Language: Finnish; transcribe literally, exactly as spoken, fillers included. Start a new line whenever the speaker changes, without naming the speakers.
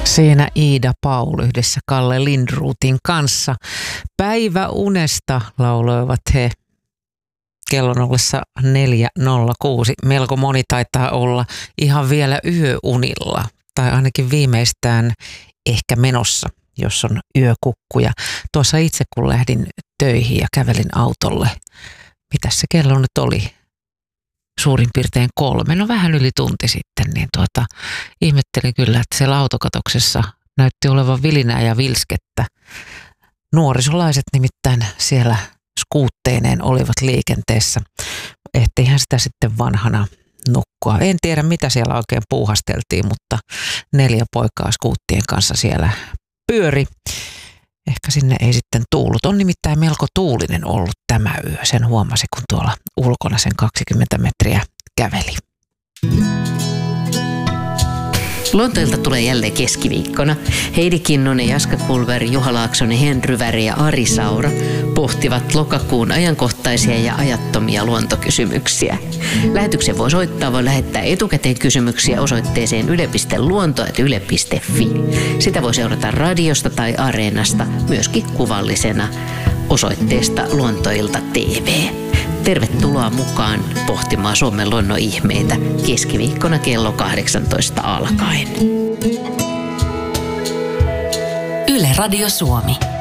Siinä Iida Paul yhdessä Kalle Lindroothin kanssa. Päiväunesta lauloivat he kellon ollessa neljä nolla kuusi. Melko moni taitaa olla ihan vielä yöunilla tai ainakin viimeistään ehkä menossa, jos on yökukkuja. Tuossa itse kun lähdin töihin ja kävelin autolle, mitäs se kello nyt oli? Suurin piirtein kolme, no vähän yli tunti sitten, niin tuota, ihmettelin kyllä, että siellä autokatoksessa näytti olevan vilinää ja vilskettä. Nuorisolaiset nimittäin siellä skuutteineen olivat liikenteessä. Ehtihän sitä sitten vanhana nukkua. En tiedä, mitä siellä oikein puuhasteltiin, mutta neljä poikaa skuuttien kanssa siellä pyöri. Ehkä sinne ei sitten tuullut. On nimittäin melko tuulinen ollut tämä yö. Sen huomasi, kun tuolla ulkona sen kaksikymmentä metriä käveli.
Luontoilta tulee jälleen keskiviikkona. Heidi Kinnunen, Jaska Kulveri, Juha Laaksonen, Henry Väri ja Ari Saura pohtivat lokakuun ajankohtaisia ja ajattomia luontokysymyksiä. Lähetyksen voi soittaa, voi lähettää etukäteen kysymyksiä osoitteeseen yle piste luonto ät yle piste fi. Sitä voi seurata radiosta tai Areenasta, myöskin kuvallisena osoitteesta Luontoilta T V. Tervetuloa mukaan pohtimaan Suomen luonnon ihmeitä keskiviikkona kello kahdeksantoista alkaen.
Yle Radio Suomi.